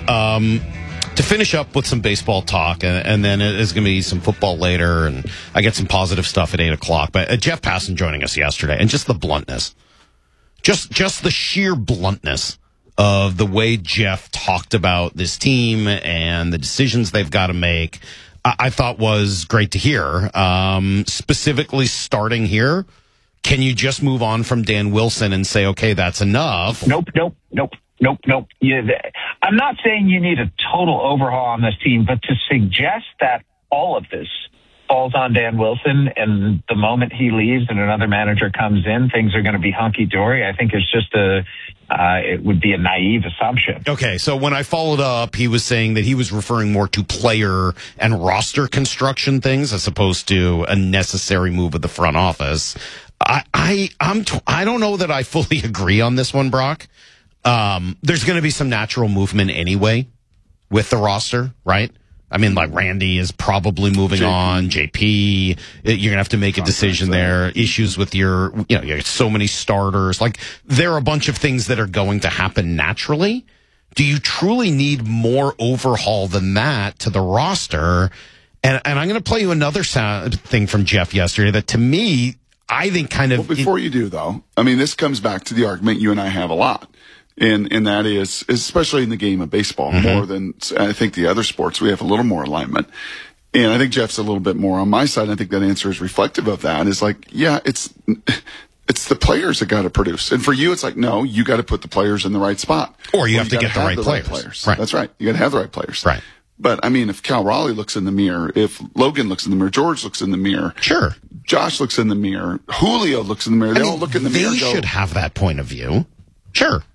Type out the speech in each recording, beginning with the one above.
To finish up with some baseball talk, and then it's going to be some football later, and I get some positive stuff at 8 o'clock. But Jeff Passan joining us yesterday, and just the bluntness, just the sheer bluntness of the way Jeff talked about this team and the decisions they've got to make, I thought was great to hear. Specifically starting here, can you just move on from Dan Wilson and say, okay, that's enough? Nope. Yeah, I'm not saying you need a total overhaul on this team, but to suggest that all of this falls on Dan Wilson and the moment he leaves and another manager comes in, things are going to be hunky-dory, I think it's just it would be a naive assumption. Okay, so when I followed up, he was saying that he was referring more to player and roster construction things as opposed to a necessary move of the front office. I don't know that I fully agree on this one, Brock. There's going to be some natural movement anyway with the roster, right? I mean, like Randy is probably moving on. JP, you're going to have to make a decision there. Issues with you have so many starters. Like, there are a bunch of things that are going to happen naturally. Do you truly need more overhaul than that to the roster? And I'm going to play you another thing from Jeff yesterday that, to me, I think kind of... Well, before you do, though, I mean, this comes back to the argument you and I have a lot. And that is, especially in the game of baseball, more than I think the other sports, we have a little more alignment. And I think Jeff's a little bit more on my side. I think that answer is reflective of that. Is like, yeah, it's the players that got to produce. And for you, it's like, no, you got to put the players in the right spot. Or you have to get the right players. Right. That's right. You got to have the right players. Right. But I mean, if Cal Raleigh looks in the mirror, if Logan looks in the mirror, George looks in the mirror. Sure. Josh looks in the mirror. Julio looks in the mirror. They all look in the mirror. They should have that point of view. Sure.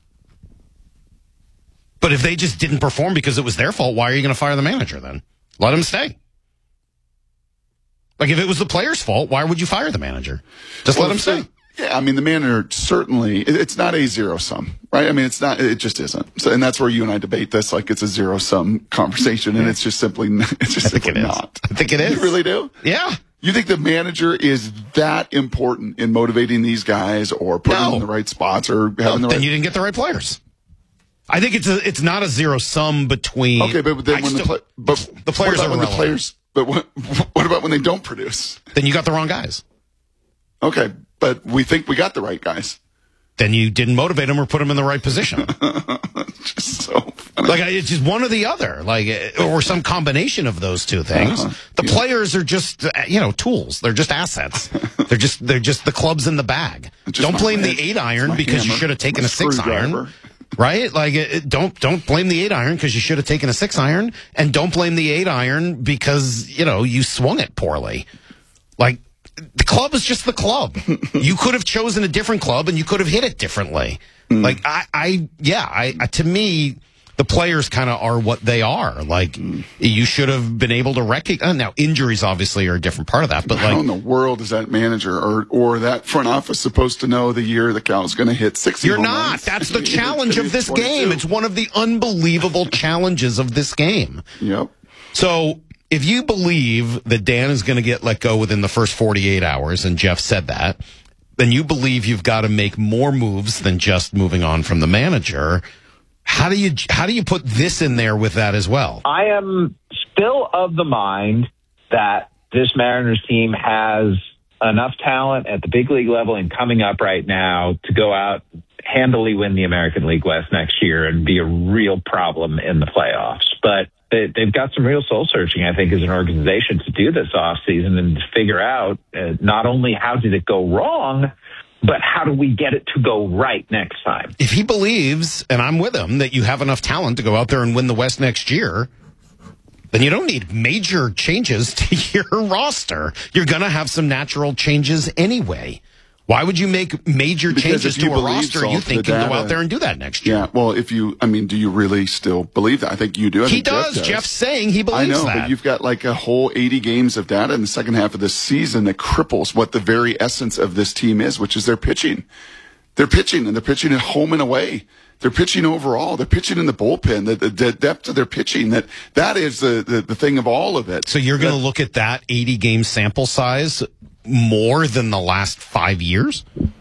But if they just didn't perform because it was their fault, why are you going to fire the manager then? Let him stay. Like, if it was the player's fault, why would you fire the manager? Just let him stay. Yeah, I mean, the manager certainly, it's not a zero sum, right? I mean, it just isn't. So, and that's where you and I debate this like it's a zero sum conversation, and it's just simply not. I think it is. You really do? Yeah. You think the manager is that important in motivating these guys or putting them in the right spots or having the right... Then you didn't get the right players. I think it's not a zero sum between. Okay, but then the players are irrelevant. But what about when they don't produce? Then you got the wrong guys. Okay, but we think we got the right guys. Then you didn't motivate them or put them in the right position. Just so funny. Like, it's just one or the other, like, or some combination of those two things. The players are just tools. They're just assets. they're just the clubs in the bag. Don't blame the 8-iron because you should have taken a 6-iron. Right? Like, don't blame the 8-iron because you should have taken a 6-iron, and don't blame the 8-iron because, you swung it poorly. Like, the club is just the club. You could have chosen a different club and you could have hit it differently. Like, to me, the players kind of are what they are. Like, you should have been able to recognize. Now, injuries obviously are a different part of that, but how in the world is that manager or that front office supposed to know the year the Cal's going to hit 60? You're not. That's the challenge of this game. It's one of the unbelievable challenges of this game. Yep. So, if you believe that Dan is going to get let go within the first 48 hours, and Jeff said that, then you believe you've got to make more moves than just moving on from the manager. How do you put this in there with that as well? I am still of the mind that this Mariners team has enough talent at the big league level and coming up right now to go out, handily win the American League West next year and be a real problem in the playoffs. But they've got some real soul searching, I think, as an organization to do this offseason and to figure out not only how did it go wrong, but how do we get it to go right next time? If he believes, and I'm with him, that you have enough talent to go out there and win the West next year, then you don't need major changes to your roster. You're going to have some natural changes anyway. Why would you make major changes to a roster you think can go out there and do that next year? Yeah, well, do you really still believe that? I think you do. He does. Jeff's saying he believes that. I know, but you've got like a whole 80 games of data in the second half of this season that cripples what the very essence of this team is, which is their pitching. They're pitching, and they're pitching at home and away. They're pitching overall. They're pitching in the bullpen. The depth of their pitching, that is the thing of all of it. So you're going to look at that 80-game sample size more than the last 5 years?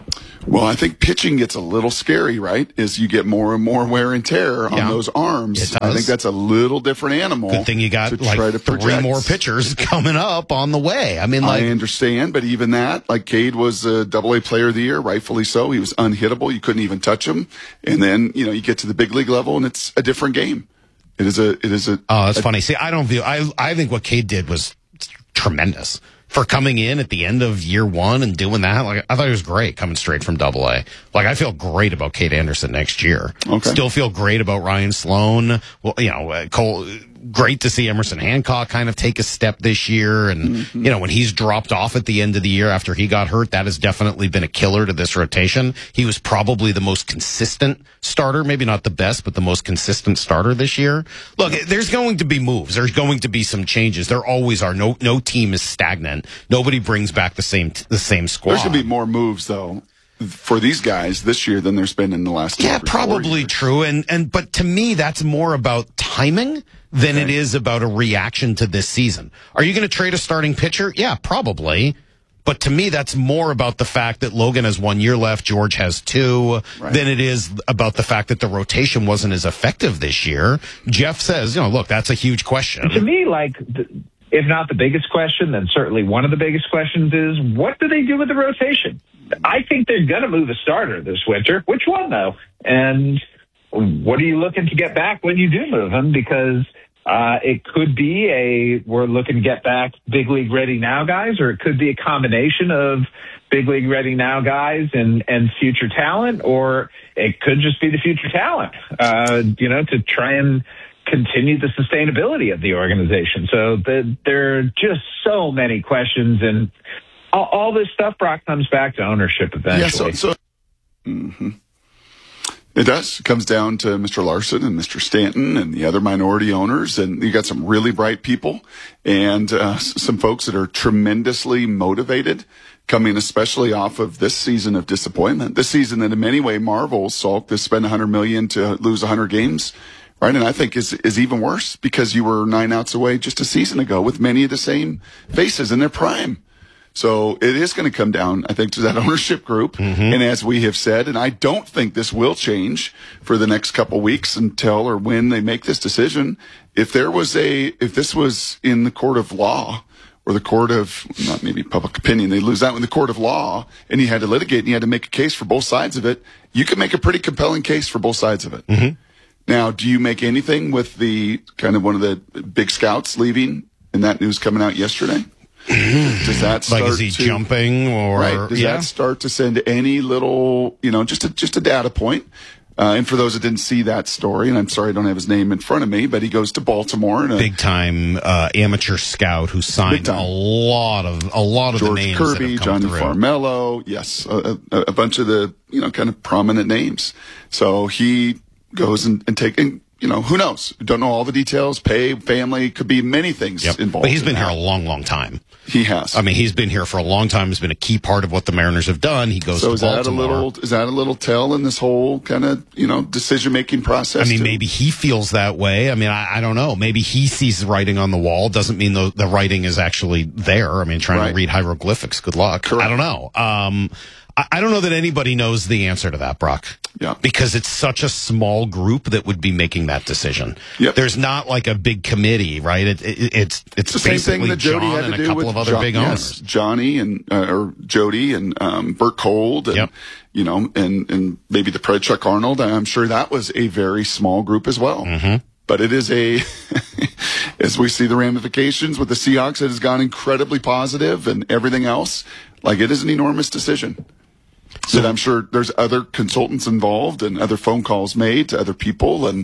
Well, I think pitching gets a little scary, right? As you get more and more wear and tear on those arms. I think that's a little different animal. Good thing you got like 3 more pitchers coming up on the way. I mean, I understand, but even that, like Cade was a AA player of the year, rightfully so. He was unhittable. You couldn't even touch him. And then, you get to the big league level and it's a different game. It is a. Oh, that's funny. See, I think what Cade did was tremendous. For coming in at the end of year 1 and doing that, like, I thought it was great coming straight from AA. Like, I feel great about Cade Anderson next year. Okay. Still feel great about Ryan Sloan. Well, Cole, great to see Emerson Hancock kind of take a step this year. And, when he's dropped off at the end of the year after he got hurt, that has definitely been a killer to this rotation. He was probably the most consistent starter, maybe not the best, but the most consistent starter this year. Look, there's going to be moves. There's going to be some changes. There always are. No team is stagnant. Nobody brings back the same squad. There's going to be more moves, though, for these guys this year than there's been in the last 2 or 3 probably years. True. But to me, that's more about timing than it is about a reaction to this season. Are you going to trade a starting pitcher? Yeah, probably. But to me, that's more about the fact that Logan has 1 year left, George has 2, than it is about the fact that the rotation wasn't as effective this year. Jeff says, look, that's a huge question. To me, if not the biggest question, then certainly one of the biggest questions is, what do they do with the rotation? I think they're going to move a starter this winter. Which one, though? And what are you looking to get back when you do move him? Because it could be we're looking to get back big league ready now guys, or it could be a combination of big league ready now guys and future talent, or it could just be the future talent, to try and continue the sustainability of the organization. So there are just so many questions, and all this stuff, Brock, comes back to ownership eventually. It does. It comes down to Mr. Larson and Mr. Stanton and the other minority owners. And you got some really bright people and some folks that are tremendously motivated, coming especially off of this season of disappointment. This season that in many ways marvels Salk to spend $100 million to lose 100 games. Right. And I think is even worse because you were 9 outs away just a season ago with many of the same faces in their prime. So it is going to come down, I think, to that ownership group. And as we have said, and I don't think this will change for the next couple weeks until or when they make this decision. If this was in the court of law or the court of, not maybe public opinion, they lose that in the court of law and you had to litigate and you had to make a case for both sides of it, you could make a pretty compelling case for both sides of it. Now, do you make anything with the kind of one of the big scouts leaving and that news coming out yesterday? Does that start is he jumping or Does that start to send any little, just a data point? And for those that didn't see that story, and I'm sorry I don't have his name in front of me, but he goes to Baltimore, and big time amateur scout who signed a lot of George the names Kirby, that have come Johnny through. Farmello, yes, a bunch of the kind of prominent names. So he goes and taking. Who knows? Don't know all the details. Pay, family, could be many things involved. But he's been here a long, long time. He has. I mean, he's been here for a long time. He's been a key part of what the Mariners have done. He goes to Baltimore. Is that a little tell in this whole kind of decision-making process? I mean, maybe he feels that way. I mean, I don't know. Maybe he sees the writing on the wall. Doesn't mean the writing is actually there. I mean, trying to read hieroglyphics. Good luck. Correct. I don't know. I don't know that anybody knows the answer to that, Brock. Yeah. Because it's such a small group that would be making that decision. Yep. There's not like a big committee, right? It's the same thing that Jody John had to and do a couple with of other big owners. Johnny and or Jody and Burt Cold and and maybe the Pred Chuck Arnold. I'm sure that was a very small group as well. But it is as we see the ramifications with the Seahawks, it has gone incredibly positive and everything else. Like, it is an enormous decision. So that I'm sure there's other consultants involved and other phone calls made to other people. And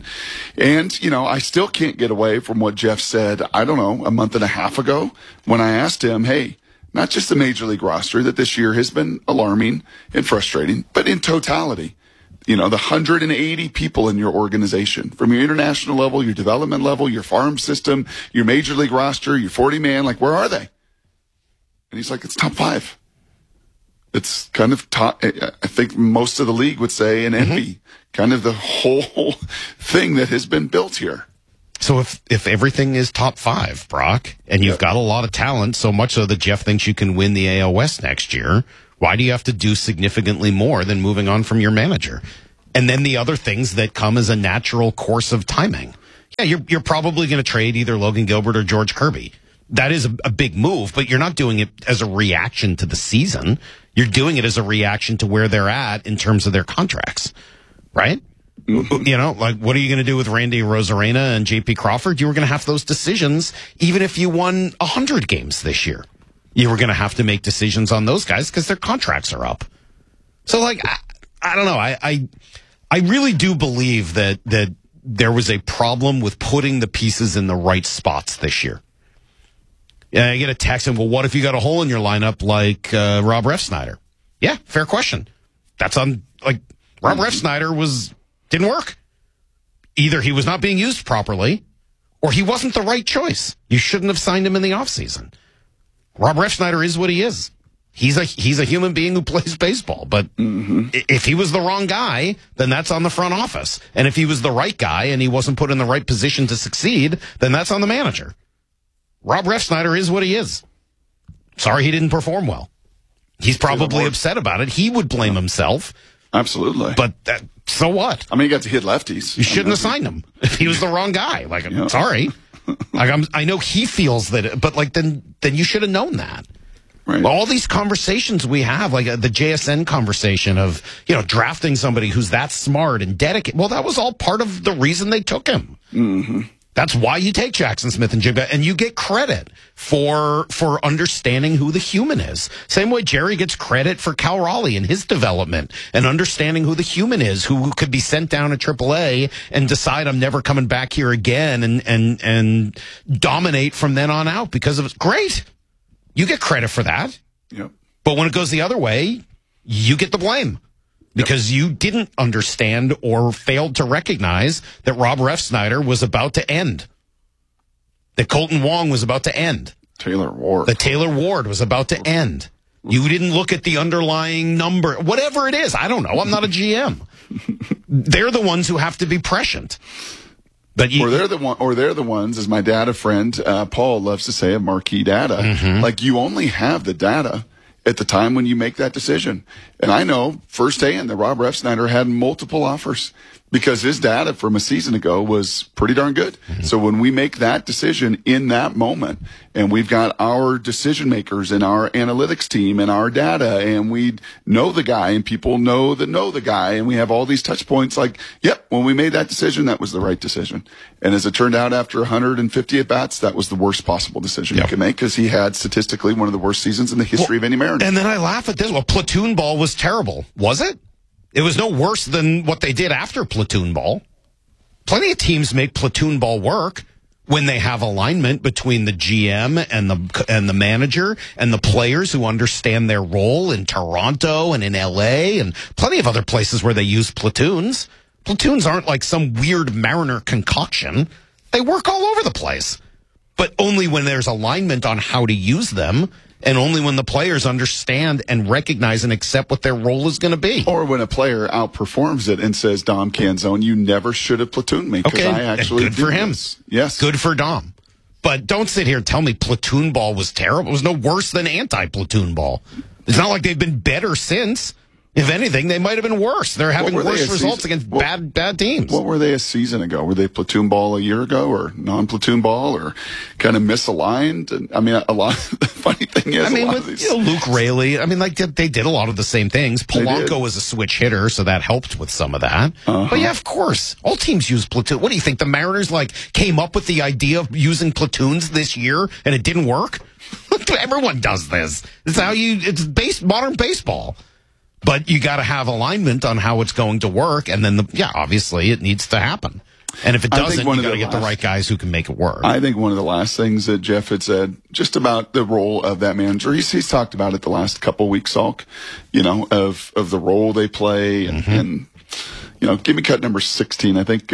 I still can't get away from what Jeff said, I don't know, a month and a half ago when I asked him, hey, not just the major league roster that this year has been alarming and frustrating, but in totality, the 180 people in your organization, from your international level, your development level, your farm system, your major league roster, your 40-man, like, where are they? And he's like, it's top 5. It's kind of top, I think most of the league would say, an envy, kind of the whole thing that has been built here. So if everything is top 5, Brock, and you've got a lot of talent, so much so that Jeff thinks you can win the AL West next year, Why do you have to do significantly more than moving on from your manager? And then the other things that come as a natural course of timing. Yeah, you're probably going to trade either Logan Gilbert or George Kirby. That is a big move, but you're not doing it as a reaction to the season. You're doing it as a reaction to where they're at in terms of their contracts, right? Mm-hmm. You know, like, what are you going to do with Randy Rosarena and JP Crawford? You were going to have those decisions even if you won 100 games this year. You were going to have to make decisions on those guys because their contracts are up. So, like, I don't know. I really do believe that there was a problem with putting the pieces in the right spots this year. Yeah, I get a text and, well, what if you got a hole in your lineup like Rob Refsnyder? Yeah, fair question. That's on, like, Rob Refsnyder didn't work. Either he was not being used properly or he wasn't the right choice. You shouldn't have signed him in the offseason. Rob Refsnyder is what he is. He's a human being who plays baseball. But if he was the wrong guy, then that's on the front office. And if he was the right guy and he wasn't put in the right position to succeed, then that's on the manager. Rob Refsnyder is what he is. Sorry he didn't perform well. He's probably upset about it. He would blame himself. Absolutely. But so what? I mean, he got to hit lefties. You shouldn't have signed him if he was the wrong guy. Like, sorry. Like, I know he feels that, but like, then you should have known that. Right. All these conversations we have, like the JSN conversation of, drafting somebody who's that smart and dedicated. Well, that was all part of the reason they took him. Mm-hmm. That's why you take Jackson Smith and Jigba, and you get credit for understanding who the human is. Same way Jerry gets credit for Cal Raleigh and his development and understanding who the human is, who could be sent down to AAA and decide I'm never coming back here again and dominate from then on out because of it. Great. You get credit for that. Yep. But when it goes the other way, you get the blame. Because you didn't understand or failed to recognize that Rob Refsnyder was about to end. That Colton Wong was about to end. Taylor Ward. That Taylor Ward was about to end. You didn't look at the underlying number. Whatever it is. I don't know. I'm not a GM. They're the ones who have to be prescient. But they're the ones, as my data friend Paul loves to say, a marquee data. Mm-hmm. Like, you only have the data at the time when you make that decision. And I know firsthand that Rob Refsnyder had multiple offers because his data from a season ago was pretty darn good. Mm-hmm. So when we make that decision in that moment, and we've got our decision makers and our analytics team and our data, and we know the guy and people know the guy, and we have all these touch points, like, yep, when we made that decision, that was the right decision. And as it turned out, after 150 at-bats, that was the worst possible decision you could make because he had statistically one of the worst seasons in the history of any Mariner. And then I laugh at this. Well, platoon ball was terrible. Was it? It was no worse than what they did after platoon ball. Plenty of teams make platoon ball work when they have alignment between the GM and the manager and the players who understand their role in Toronto and in LA and plenty of other places where they use platoons. Platoons aren't like some weird Mariner concoction. They work all over the place. But only when there's alignment on how to use them, and only when the players understand and recognize and accept what their role is going to be. Or when a player outperforms it and says, Dom Canzone, you never should have platooned me. Okay, I actually good for him. This. Yes. Good for Dom. But don't sit here and tell me platoon ball was terrible. It was no worse than anti-platoon ball. It's not like they've been better since. If anything, they might have been worse. They're having worse results against bad teams. What were they a season ago? Were they platoon ball a year ago, or non-platoon ball, or kind of misaligned? And I mean, a lot. The funny thing is, Luke Raley. I mean, like they did a lot of the same things. Polanco was a switch hitter, so that helped with some of that. Uh-huh. But yeah, of course, all teams use platoon. What do you think? The Mariners came up with the idea of using platoons this year, and it didn't work. Everyone does this. It's how it's modern baseball. But you got to have alignment on how it's going to work, and then obviously it needs to happen. And if it doesn't, you got to get the right guys who can make it work. I think one of the last things that Jeff had said just about the role of that manager, he's talked about it the last couple of weeks, Salk, of the role they play, and give me cut number 16. I think.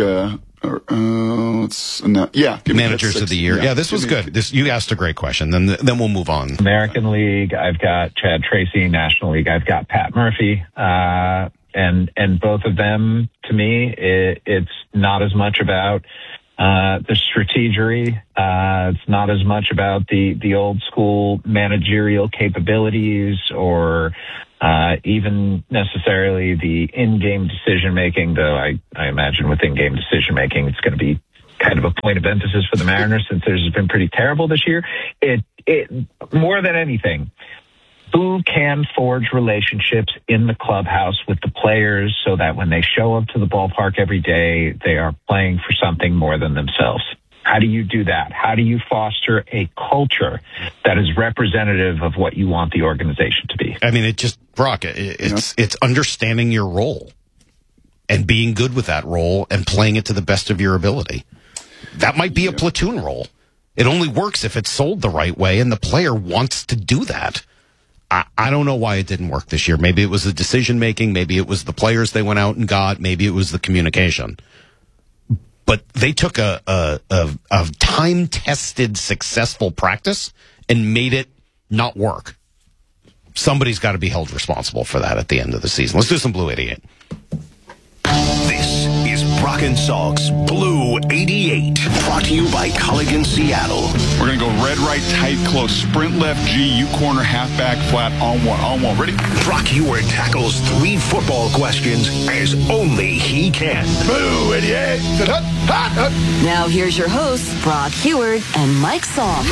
Managers of the year. Yeah, this was good. You asked a great question. Then we'll move on. American League, I've got Chad Tracy. National League, I've got Pat Murphy. And both of them, to me, it's not as much about the strategery. It's not as much about the old school managerial capabilities or even necessarily the in-game decision-making, though I imagine with in-game decision-making, it's going to be kind of a point of emphasis for the Mariners since theirs has been pretty terrible this year. It more than anything, who can forge relationships in the clubhouse with the players so that when they show up to the ballpark every day, they are playing for something more than themselves? How do you do that? How do you foster a culture that is representative of what you want the organization to be? I mean, Brock, it's understanding your role and being good with that role and playing it to the best of your ability. That might be a platoon role. It only works if it's sold the right way and the player wants to do that. I don't know why it didn't work this year. Maybe it was the decision making. Maybe it was the players they went out and got. Maybe it was the communication. But they took a time-tested, successful practice and made it not work. Somebody's got to be held responsible for that at the end of the season. Let's do some Blue 88. This is Brock and Salk's Blue 88, brought to you by Culligan Seattle. We're going to go red, right, tight, close, sprint left, G, U corner, halfback, flat, on one. Ready? Brock Huard tackles 3 football questions as only he can. Blue 88. Now here's your hosts, Brock Huard and Mike Salk.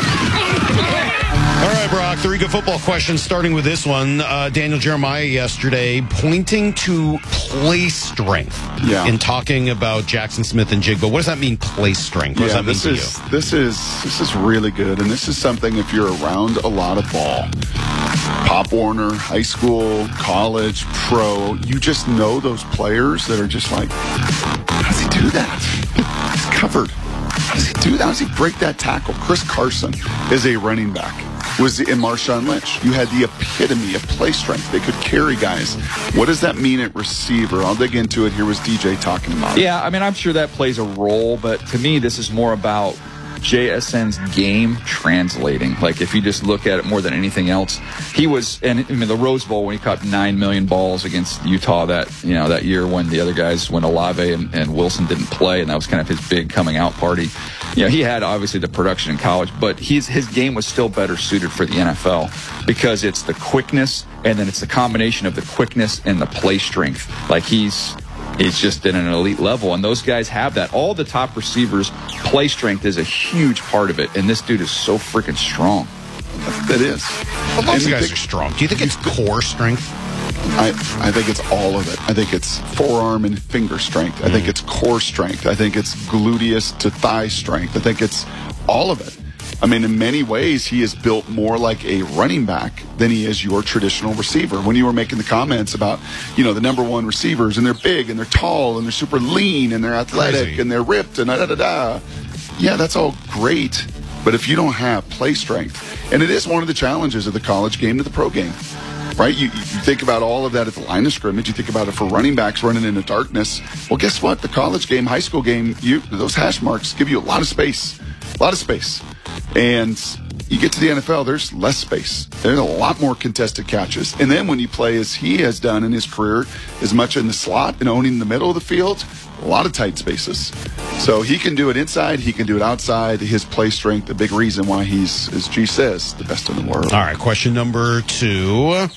All right, Brock, 3 good football questions, starting with this one. Daniel Jeremiah yesterday pointing to play strength in talking about Jackson Smith and Jigba. What does that mean, play strength? What does that mean to you? This is really good, and this is something if you're around a lot of ball, Pop Warner, high school, college, pro, you just know those players that are just like, how does he do that? He's covered. How does he do that? How does he break that tackle? Chris Carson is a running back. Was in Marshawn Lynch. You had the epitome of play strength. They could carry guys. What does that mean at receiver? I'll dig into it. Here was DJ talking about it. Yeah, I mean, I'm sure that plays a role, but to me, this is more about JSN's game translating. Like, if you just look at it more than anything else, he was, and I mean, the Rose Bowl when he caught 9 million balls against Utah that year when the other guys, when Olave and Wilson didn't play, and that was kind of his big coming out party. He had obviously the production in college, but his game was still better suited for the NFL because it's the quickness, and then it's the combination of the quickness and the play strength. Like, he's just at an elite level, and those guys have that. All the top receivers, play strength is a huge part of it, and this dude is so freaking strong. That is. But most guys are strong. Do you think it's core strength? I think it's all of it. I think it's forearm and finger strength. I think it's core strength. I think it's gluteus to thigh strength. I think it's all of it. I mean, in many ways, he is built more like a running back than he is your traditional receiver. When you were making the comments about, the number one receivers, and they're big, and they're tall, and they're super lean, and they're athletic, and they're ripped, and da-da-da-da. Yeah, that's all great. But if you don't have play strength, and it is one of the challenges of the college game to the pro game, right? You think about all of that at the line of scrimmage. You think about it for running backs running in the darkness. Well, guess what? The college game, high school game, those hash marks give you a lot of space. And you get to the NFL, there's less space. There's a lot more contested catches. And then when you play as he has done in his career, as much in the slot and owning the middle of the field, a lot of tight spaces. So he can do it inside, he can do it outside. His play strength, a big reason why he's, as G says, the best in the world. All right, question number 2.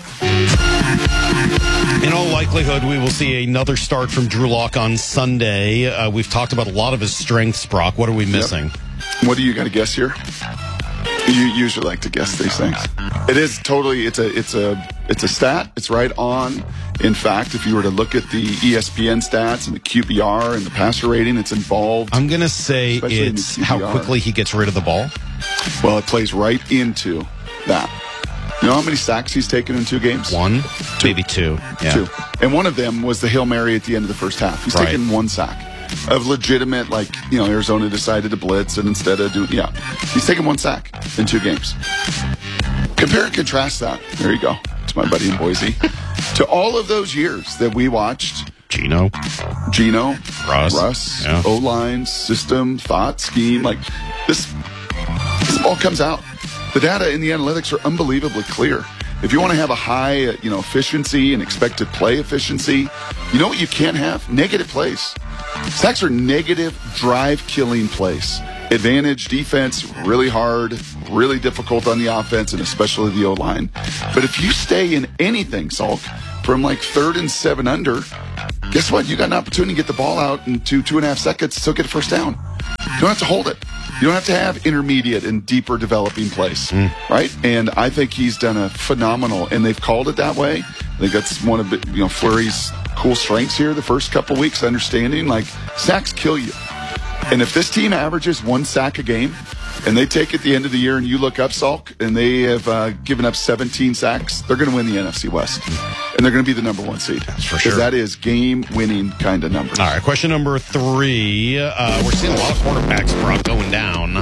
In all likelihood, we will see another start from Drew Lock on Sunday. We've talked about a lot of his strengths, Brock. What are we missing? Yep. What do you got to guess here? You usually like to guess these things. It is totally, it's a stat. It's right on. In fact, if you were to look at the ESPN stats and the QBR and the passer rating, it's involved. I'm going to say it's how quickly he gets rid of the ball. Well, it plays right into that. You know how many sacks he's taken in 2 games? 1, maybe 2. Yeah. 2. And one of them was the Hail Mary at the end of the first half. He's taken 1 sack. Of legitimate, Arizona decided to blitz, and instead of doing, he's taken 1 sack in 2 games. Compare and contrast that. There you go. To my buddy in Boise. To all of those years that we watched. Gino, Russ, O-line, system, thought, scheme. Like, this all comes out. The data and the analytics are unbelievably clear. If you want to have a high, efficiency and expected play efficiency, you know what you can't have? Negative plays. Sacks are negative drive-killing plays. advantage defense, really hard, really difficult on the offense, and especially the O-line. But if you stay in anything, Salk, from like 3rd and 7 under, guess what? You got an opportunity to get the ball out into 2.5 seconds to still get a first down. You don't have to hold it. You don't have to have intermediate and deeper developing plays, right? And I think he's done a phenomenal, and they've called it that way. I think that's one of Fleury's cool strengths here the first couple weeks, understanding like sacks kill you. And if this team averages 1 sack a game, and they take at the end of the year and you look up, Salk, and they have given up 17 sacks, they're going to win the NFC West. And they're going to be the number 1 seed. That's for sure. Because that is game-winning kind of numbers. All right, question number 3. We're seeing a lot of quarterbacks, Brock, going down.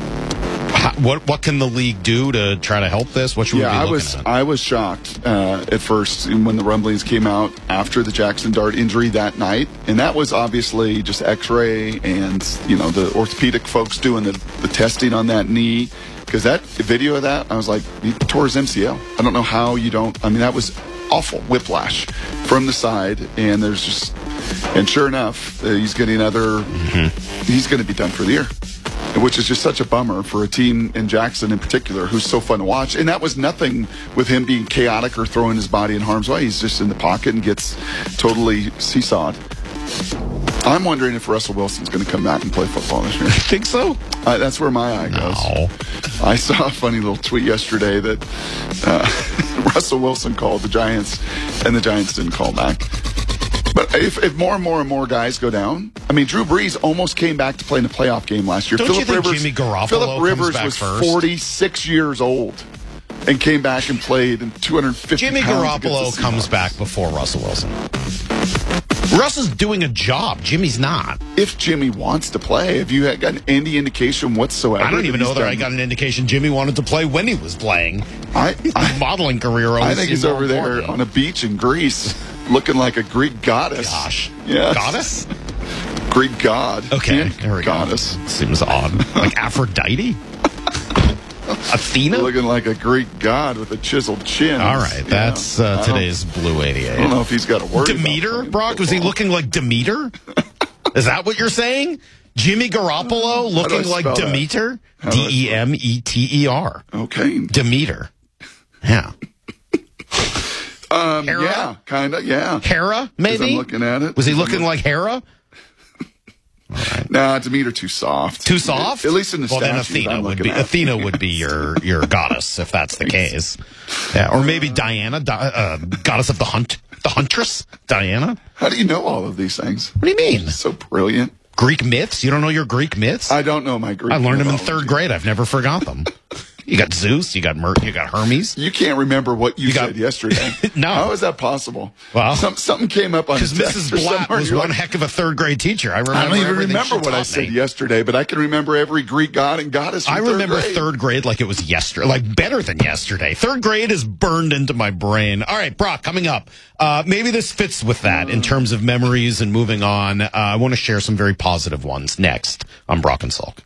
What can the league do to try to help this? What should we be looking at? I was shocked at first when the rumblings came out after the Jackson Dart injury that night. And that was obviously just x-ray and, the orthopedic folks doing the testing on that knee. Because that video of that, I was like, he tore his MCL. I don't know how you don't. I mean, that was awful whiplash from the side. And and sure enough, he's getting he's going to be done for the year. Which is just such a bummer for a team in Jackson in particular who's so fun to watch. And that was nothing with him being chaotic or throwing his body in harm's way. He's just in the pocket and gets totally seesawed. I'm wondering if Russell Wilson's going to come back and play football this year. Think so? That's where my eye goes. No. I saw a funny little tweet yesterday that Russell Wilson called the Giants, and the Giants didn't call back. But if more and more guys go down, I mean, Drew Brees almost came back to play in a playoff game last year. Don't you think Jimmy Garoppolo Phillip Rivers comes back was first? 46 years old and came back and played in 250 Jimmy pounds Garoppolo comes back before Russell Wilson. Russ is doing a job. Jimmy's not. If Jimmy wants to play, have you got any indication whatsoever? I don't even know that I got an indication Jimmy wanted to play when he was playing. His modeling career. I think he's over there on a beach in Greece, looking like a Greek goddess. Gosh, yes. Goddess? Greek god. Okay, and goddess. Seems odd. Like Aphrodite. Athena? Looking like a Greek god with a chiseled chin. All right, that's today's Blue 88. I don't know if he's got a word. Demeter, Brock? Was he looking like Demeter? Is that what you're saying? Jimmy Garoppolo looking like Demeter? Demeter. Okay. Demeter. Yeah. Hera? Yeah, kind of, yeah. Hera, maybe? I'm looking at it. Was he looking like Hera? All right. Nah, Demeter too soft. Too soft? At least in the then Athena would be your goddess if that's the case. Yeah, or maybe Diana, goddess of the huntress, Diana. How do you know all of these things? What do you mean? So brilliant. Greek myths? You don't know your Greek myths? I don't know my Greek. I learned them in 3rd grade. I've never forgot them. You got Zeus, you got you got Hermes. You can't remember what you said yesterday. No. How is that possible? Well, something came up on because Mrs. Blatt was one heck of a 3rd grade teacher. I don't even remember what I said yesterday, but I can remember every Greek god and goddess. I remember 3rd grade like it was yesterday, like better than yesterday. 3rd grade is burned into my brain. All right, Brock, coming up. Maybe this fits with that in terms of memories and moving on. I want to share some very positive ones next on Brock and Salk.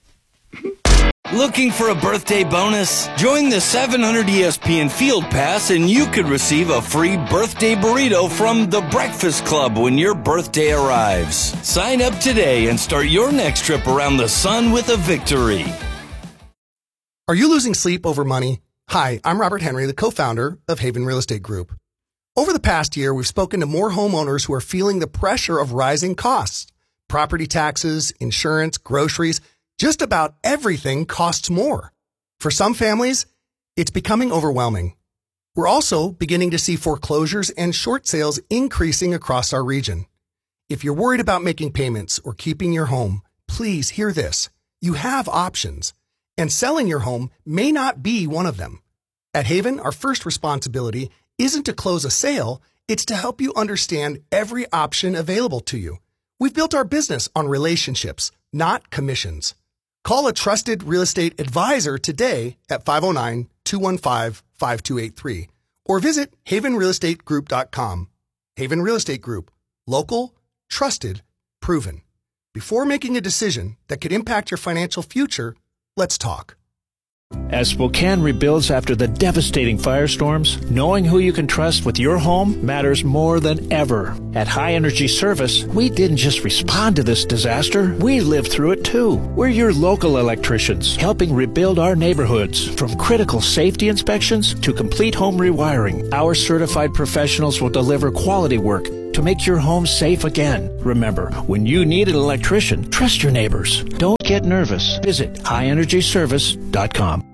Looking for a birthday bonus? Join the 700 ESPN Field Pass and you could receive a free birthday burrito from The Breakfast Club when your birthday arrives. Sign up today and start your next trip around the sun with a victory. Are you losing sleep over money? Hi, I'm Robert Henry, the co-founder of Haven Real Estate Group. Over the past year, we've spoken to more homeowners who are feeling the pressure of rising costs. Property taxes, insurance, groceries, just about everything costs more. For some families, it's becoming overwhelming. We're also beginning to see foreclosures and short sales increasing across our region. If you're worried about making payments or keeping your home, please hear this. You have options, and selling your home may not be one of them. At Haven, our first responsibility isn't to close a sale, it's to help you understand every option available to you. We've built our business on relationships, not commissions. Call a trusted real estate advisor today at 509-215-5283 or visit havenrealestategroup.com. Haven Real Estate Group. Local, trusted, proven. Before making a decision that could impact your financial future, let's talk. As Spokane rebuilds after the devastating firestorms, knowing who you can trust with your home matters more than ever. At High Energy Service, we didn't just respond to this disaster, we lived through it too. We're your local electricians, helping rebuild our neighborhoods. From critical safety inspections to complete home rewiring, our certified professionals will deliver quality work to make your home safe again. Remember, when you need an electrician, trust your neighbors. Don't get nervous. Visit highenergyservice.com.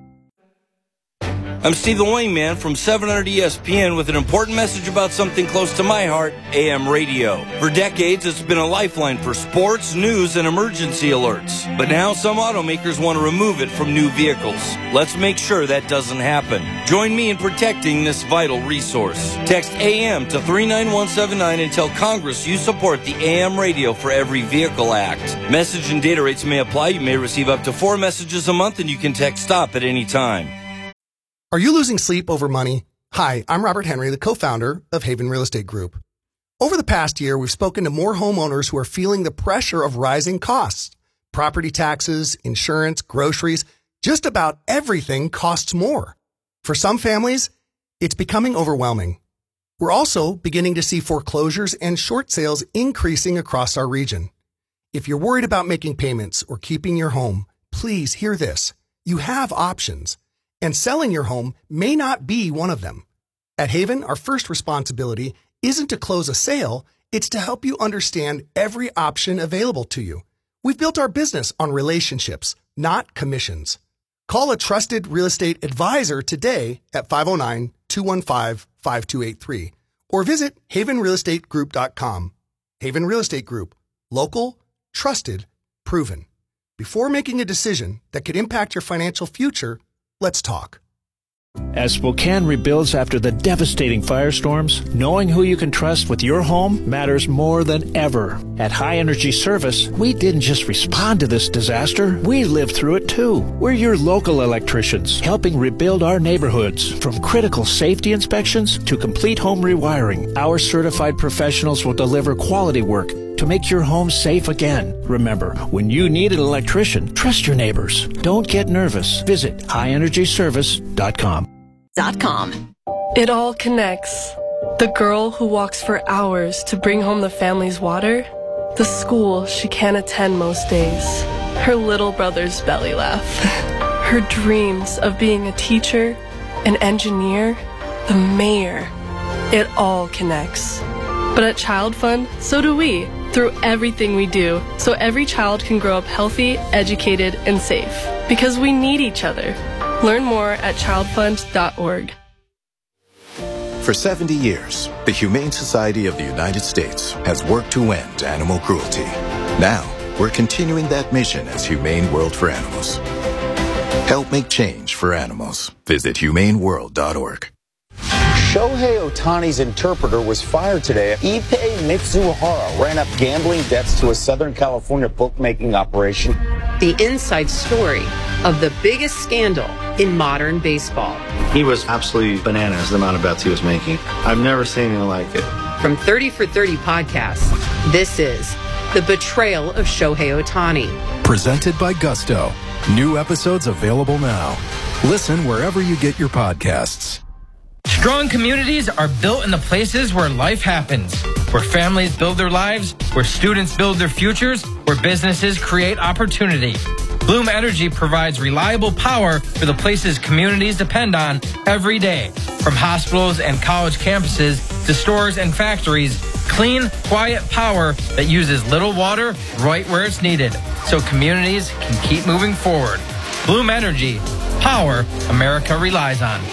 I'm Stephen Wayman from 700 ESPN with an important message about something close to my heart, AM radio. For decades, it's been a lifeline for sports, news, and emergency alerts. But now some automakers want to remove it from new vehicles. Let's make sure that doesn't happen. Join me in protecting this vital resource. Text AM to 39179 and tell Congress you support the AM Radio for Every Vehicle Act. Message and data rates may apply. You may receive up to 4 messages a month, and you can text STOP at any time. Are you losing sleep over money? Hi, I'm Robert Henry, the co-founder of Haven Real Estate Group. Over the past year, we've spoken to more homeowners who are feeling the pressure of rising costs. Property taxes, insurance, groceries, just about everything costs more. For some families, it's becoming overwhelming. We're also beginning to see foreclosures and short sales increasing across our region. If you're worried about making payments or keeping your home, please hear this. You have options. And selling your home may not be one of them. At Haven, our first responsibility isn't to close a sale, it's to help you understand every option available to you. We've built our business on relationships, not commissions. Call a trusted real estate advisor today at 509-215-5283 or visit havenrealestategroup.com. Haven Real Estate Group. Local, trusted, proven. Before making a decision that could impact your financial future, let's talk. As Spokane rebuilds after the devastating firestorms, knowing who you can trust with your home matters more than ever. At High Energy Service, we didn't just respond to this disaster, we lived through it too. We're your local electricians, helping rebuild our neighborhoods. From critical safety inspections to complete home rewiring, our certified professionals will deliver quality work to make your home safe again. Remember, when you need an electrician, trust your neighbors. Don't get nervous. Visit highenergyservice.com. It all connects. The girl who walks for hours to bring home the family's water, the school she can't attend most days, her little brother's belly laugh, her dreams of being a teacher, an engineer, the mayor. It all connects. But at Child Fund, so do we, through everything we do, so every child can grow up healthy, educated, and safe. Because we need each other. Learn more at childfund.org. For 70 years, the Humane Society of the United States has worked to end animal cruelty. Now, we're continuing that mission as Humane World for Animals. Help make change for animals. Visit humaneworld.org. Shohei Ohtani's interpreter was fired today. Ippei Mitsuhara ran up gambling debts to a Southern California bookmaking operation. The inside story of the biggest scandal in modern baseball. He was absolutely bananas, the amount of bets he was making. I've never seen anything like it. From 30 for 30 podcasts, this is The Betrayal of Shohei Ohtani. Presented by Gusto. New episodes available now. Listen wherever you get your podcasts. Strong communities are built in the places where life happens, where families build their lives, where students build their futures, where businesses create opportunity. Bloom Energy provides reliable power for the places communities depend on every day. From hospitals and college campuses to stores and factories, clean, quiet power that uses little water right where it's needed, so communities can keep moving forward. Bloom Energy, power America relies on.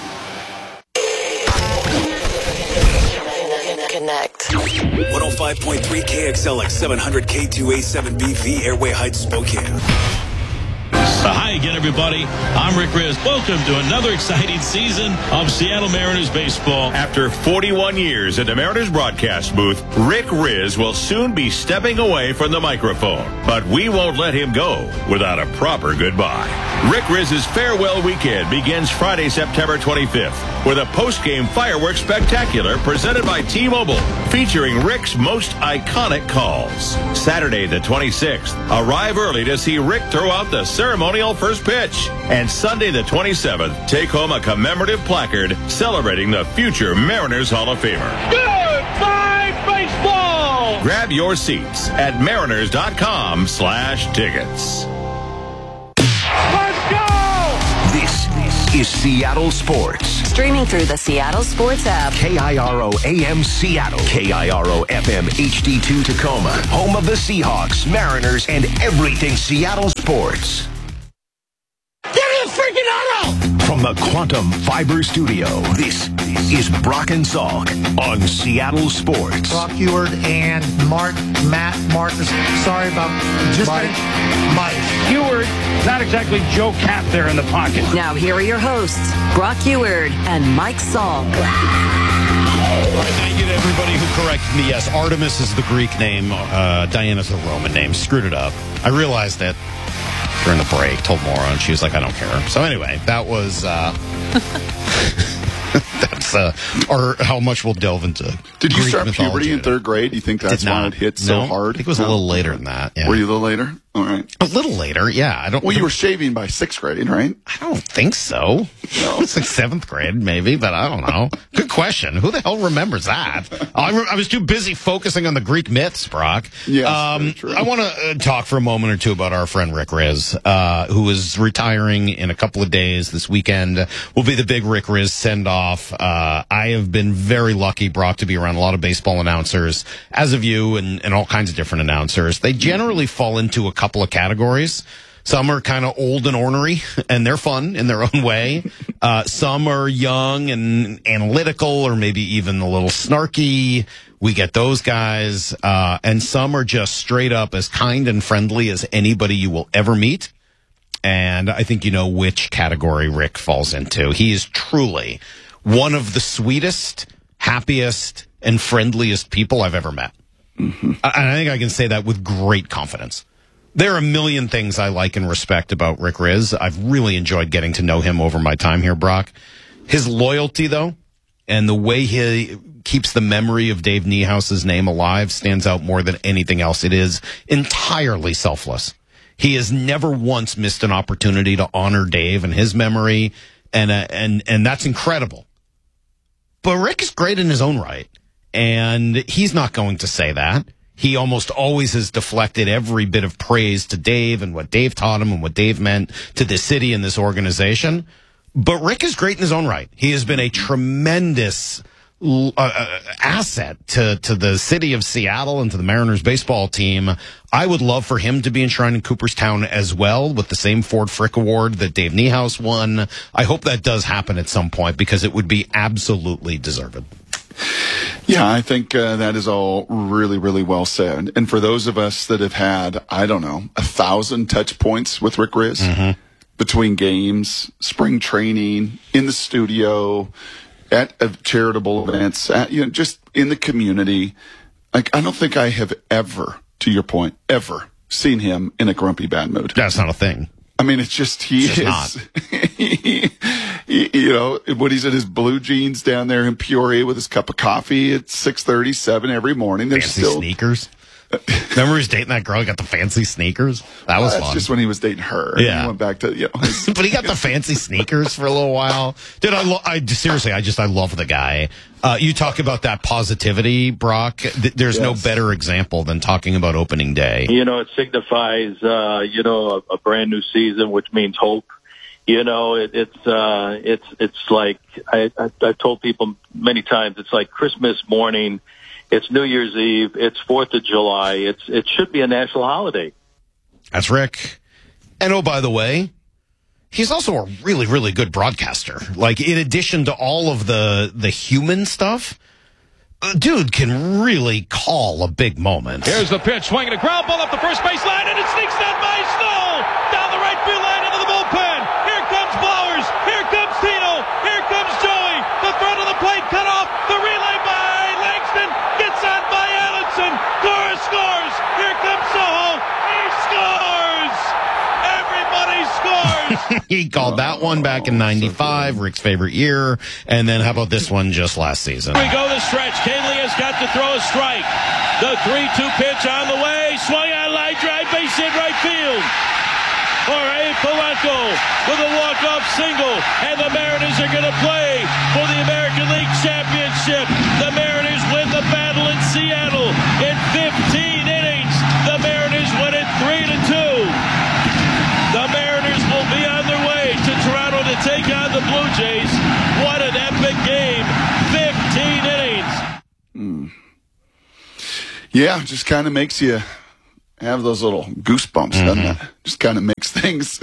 Connect. 105.3 KXLX 700 K2A7BV Airway Heights, Spokane. Hi again, everybody. I'm Rick Riz. Welcome to another exciting season of Seattle Mariners baseball. After 41 years in the Mariners broadcast booth, Rick Riz will soon be stepping away from the microphone. But we won't let him go without a proper goodbye. Rick Riz's farewell weekend begins Friday, September 25th. with a post-game fireworks spectacular presented by T-Mobile, featuring Rick's most iconic calls. Saturday the 26th, arrive early to see Rick throw out the ceremonial first pitch. And Sunday the 27th, take home a commemorative placard celebrating the future Mariners Hall of Famer. Goodbye, baseball! Grab your seats at mariners.com/tickets. Let's go! This is Seattle Sports. Streaming through the Seattle Sports app. KIRO AM Seattle. KIRO FM HD2 Tacoma. Home of the Seahawks, Mariners, and everything Seattle sports. Give me a freaking auto! From the Quantum Fiber Studio, this is Brock and Salk on Seattle Sports. Brock Eward and Marcus. Sorry about just Mike. Eward, not exactly Joe Cap there in the pocket. Now here are your hosts, Brock Eward and Mike Salk. Thank you to everybody who corrected me. Yes, Artemis is the Greek name. Diana's the Roman name. Screwed it up. I realized that during the break. Told Moron. She was like, I don't care. So anyway, that was... that's or how much we'll delve into. Did you Greek start mythology puberty in today. 3rd grade? Do you think that's why it hit so hard? I think it was a little later than that. Yeah. Were you a little later? All right. A little later, yeah. I don't. Well, you were shaving by 6th grade, right? I don't think so. No. It's like 7th grade, maybe, but I don't know. Good question. Who the hell remembers that? I was too busy focusing on the Greek myths, Brock. Yes, I want to talk for a moment or two about our friend Rick Riz, who is retiring in a couple of days. This weekend will be the big Rick Riz send-off. I have been very lucky, Brock, to be around a lot of baseball announcers, as of you, and all kinds of different announcers. They generally fall into a couple of categories. Some are kind of old and ornery, and they're fun in their own way. Some are young and analytical, or maybe even a little snarky. We get those guys. And some are just straight up as kind and friendly as anybody you will ever meet. And I think you know which category Rick falls into. He is truly one of the sweetest, happiest, and friendliest people I've ever met. Mm-hmm. And I think I can say that with great confidence. There are a million things I like and respect about Rick Riz. I've really enjoyed getting to know him over my time here, Brock. His loyalty, though, and the way he keeps the memory of Dave Niehouse's name alive stands out more than anything else. It is entirely selfless. He has never once missed an opportunity to honor Dave and his memory, and that's incredible. But Rick is great in his own right, and he's not going to say that. He almost always has deflected every bit of praise to Dave and what Dave taught him and what Dave meant to this city and this organization. But Rick is great in his own right. He has been a tremendous asset to the city of Seattle and to the Mariners baseball team. I would love for him to be enshrined in Cooperstown as well with the same Ford Frick Award that Dave Niehaus won. I hope that does happen at some point because it would be absolutely deserved. Yeah, I think that is all really, really well said. And for those of us that have had, 1,000 touch points with Rick Riz between games, spring training, in the studio, at charitable events, just in the community, I don't think I have ever, to your point, ever seen him in a grumpy bad mood. That's not a thing. I mean, it's just he is. When he's in his blue jeans down there in Peoria with his cup of coffee at 6:37 every morning, there's fancy still sneakers. Remember he was dating that girl? He got the fancy sneakers. That was that's fun. Just when he was dating her. Yeah, he went back to but he got the fancy sneakers for a little while. Dude, seriously, I love the guy. You talk about that positivity, Brock. There's no better example than talking about opening day. It signifies a brand new season, which means hope. It's like I've told people many times. It's like Christmas morning. It's New Year's Eve. It's 4th of July. It should be a national holiday. That's Rick. And oh, by the way, he's also a really, really good broadcaster. Like, in addition to all of the human stuff, dude can really call a big moment. Here's the pitch, swinging a ground ball up the first base line, and it sneaks down by Snow, down the right field line into the bullpen. Here comes Flowers. Here comes Tino. Here comes Joey. The throw to the plate, cut off. The relay by Langston gets on by Allenson. Cora scores. Here comes Soho. He scores. Everybody scores. He called that one back in 95, Rick's favorite year. And then how about this one just last season? Here we go the stretch. Kahnle has got to throw a strike. The 3-2 pitch on the way. Swung on, line drive, base hit right field. Jorge Polanco with a walk-off single, and the Mariners are going to play for the American League Championship. The Mariners win the battle in Seattle in 15 innings. The Mariners win it 3-2. The Mariners will be on their way to Toronto to take on the Blue Jays. What an epic game. 15 innings. Yeah, just kind of makes you have those little goosebumps, doesn't it? Just kind of makes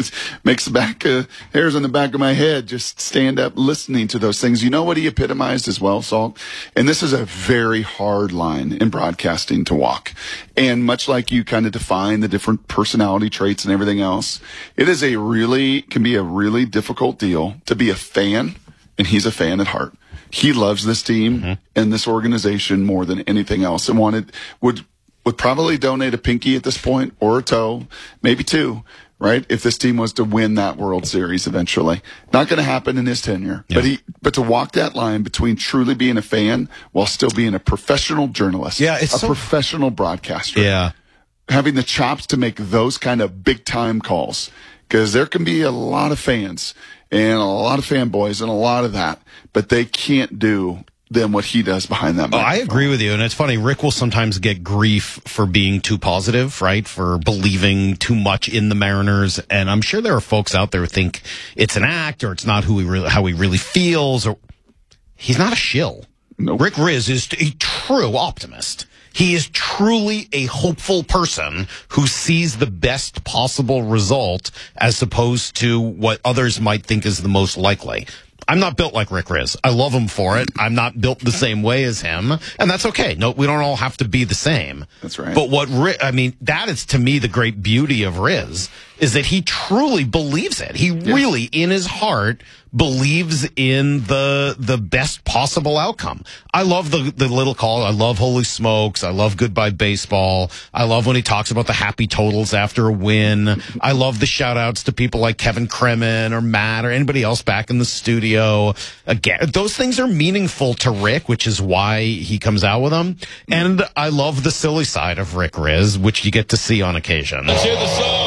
the back hairs on the back of my head just stand up listening to those things. You know what he epitomized as well, Salt? And this is a very hard line in broadcasting to walk. And much like you kind of define the different personality traits and everything else, it is can be a really difficult deal to be a fan, and he's a fan at heart. He loves this team and this organization more than anything else, and would probably donate a pinky at this point, or a toe, maybe two, right? If this team was to win that World Series eventually. Not going to happen in his tenure. Yeah. But to walk that line between truly being a fan while still being a professional journalist, professional broadcaster. Yeah. Having the chops to make those kind of big time calls. Because there can be a lot of fans and a lot of fanboys and a lot of that, but they can't do than what he does behind that microphone. I agree with you. And it's funny, Rick will sometimes get grief for being too positive, right? For believing too much in the Mariners. And I'm sure there are folks out there who think it's an act or it's not how he really feels. Or he's not a shill. Nope. Rick Rizzs is a true optimist. He is truly a hopeful person who sees the best possible result as opposed to what others might think is the most likely. I'm not built like Rick Rizzs. I love him for it. I'm not built the same way as him, and that's okay. No, we don't all have to be the same. That's right. But that is to me the great beauty of Rizzs is that he truly believes it. He really, in his heart, believes in the best possible outcome. I love the little call. I love Holy Smokes. I love Goodbye Baseball. I love when he talks about the happy totals after a win. I love the shout outs to people like Kevin Kremen or Matt or anybody else back in the studio. Again, those things are meaningful to Rick, which is why he comes out with them. And I love the silly side of Rick Rizzs, which you get to see on occasion. Let's hear the song.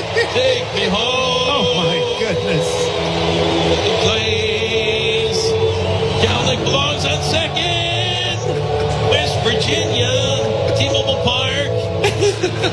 Take me home. Oh my goodness. Kalnick belongs on second. West Virginia, T-Mobile Park.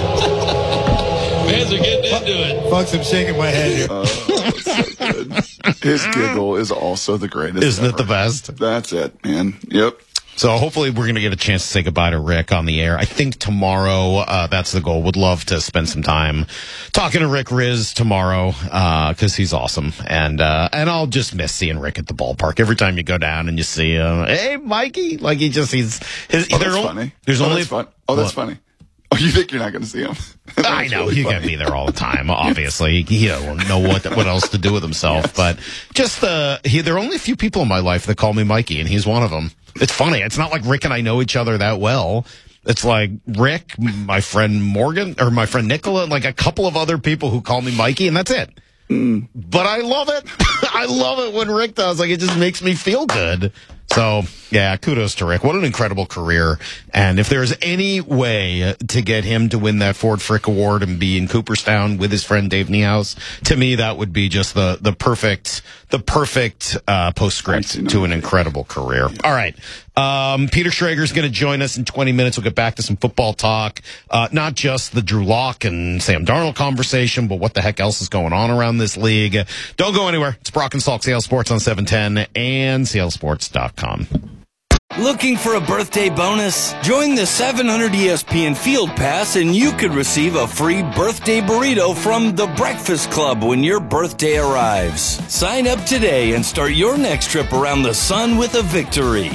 Fans are getting into it. Folks, I'm shaking my head here. That's so good. His giggle is also the greatest. Isn't it the best? That's it, man. Yep. So hopefully we're going to get a chance to say goodbye to Rick on the air. I think tomorrow, that's the goal. Would love to spend some time talking to Rick Rizzs tomorrow, cause he's awesome. And I'll just miss seeing Rick at the ballpark. Every time you go down and you see him, hey, Mikey, like that's funny. That's funny. Oh, you think you're not going to see him? I know. He can't be there all the time, obviously. He don't know what else to do with himself. Yes. But just there are only a few people in my life that call me Mikey, and he's one of them. It's funny. It's not like Rick and I know each other that well. It's like Rick, my friend Morgan, or my friend Nicola, like a couple of other people who call me Mikey, and that's it. But I love it. I love it when Rick does. Like, it just makes me feel good. So, yeah, kudos to Rick. What an incredible career. And if there's any way to get him to win that Ford Frick Award and be in Cooperstown with his friend Dave Niehaus, to me, that would be just the perfect postscript to an incredible career. All right. Peter Schrager's going to join us in 20 minutes. We'll get back to some football talk. Not just the Drew Lock and Sam Darnold conversation, but what the heck else is going on around this league. Don't go anywhere. It's Brock and Salk, Seattle Sports on 710 and seattlesports.com. Looking for a birthday bonus? Join the 700 ESPN Field Pass and you could receive a free birthday burrito from The Breakfast Club when your birthday arrives. Sign up today and start your next trip around the sun with a victory.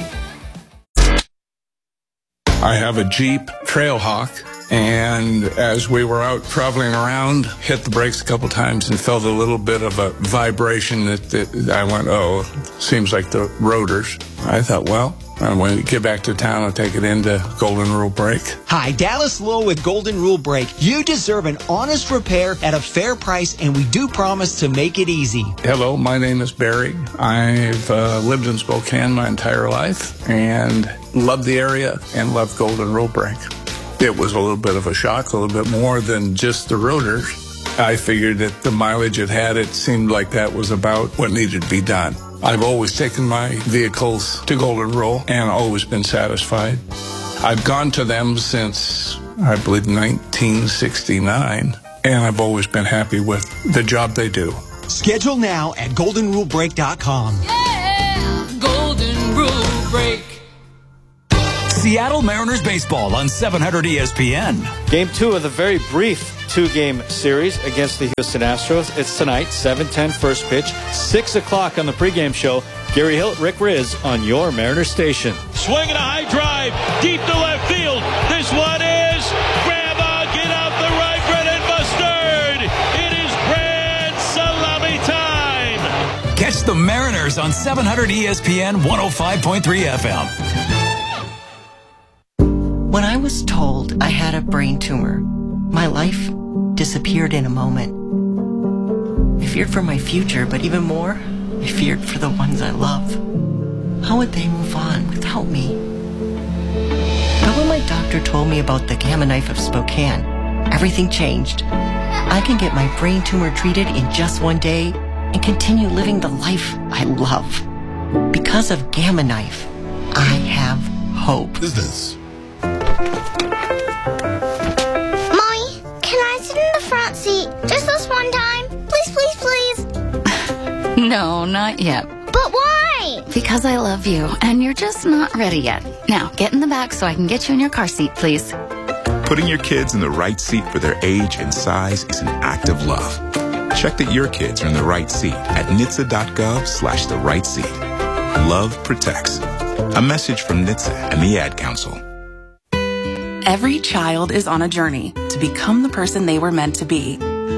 I have a Jeep Trailhawk, and as we were out traveling around, hit the brakes a couple times and felt a little bit of a vibration that I went, oh, seems like the rotors. I thought, well, And when we get back to town, I'll take it into Golden Rule Brake. Hi, Dallas Lowe with Golden Rule Brake. You deserve an honest repair at a fair price, and we do promise to make it easy. Hello, my name is Barry. I've lived in Spokane my entire life and loved the area and loved Golden Rule Brake. It was a little bit of a shock, a little bit more than just the rotors. I figured that the mileage it had, it seemed like that was about what needed to be done. I've always taken my vehicles to Golden Rule and always been satisfied. I've gone to them since, I believe, 1969, and I've always been happy with the job they do. Schedule now at goldenrulebrake.com. Yeah, Golden Rule Brake. Seattle Mariners baseball on 700 ESPN. Game 2 of the very brief 2-game series against the Houston Astros. It's tonight, 7:10 first pitch, 6 o'clock on the pregame show. Gary Hill, Rick Riz on your Mariners station. Swinging a high drive, deep to left field. This one is grab on, get out the right, bread and mustard. It is grand salami time. Catch the Mariners on 700 ESPN 105.3 FM. When I was told I had a brain tumor, my life disappeared in a moment. I feared for my future, but even more, I feared for the ones I love. How would they move on without me? But when my doctor told me about the Gamma Knife of Spokane, everything changed. I can get my brain tumor treated in just one day and continue living the life I love. Because of Gamma Knife, I have hope. Business. Mommy, can I sit in the front seat just this one time? Please, please, please. No, not yet. But why? Because I love you, and you're just not ready yet. Now, get in the back so I can get you in your car seat, please. Putting your kids in the right seat for their age and size is an act of love. Check that your kids are in the right seat at NHTSA.gov/the right seat. Love protects. A message from NHTSA and the Ad Council. Every child is on a journey to become the person they were meant to be.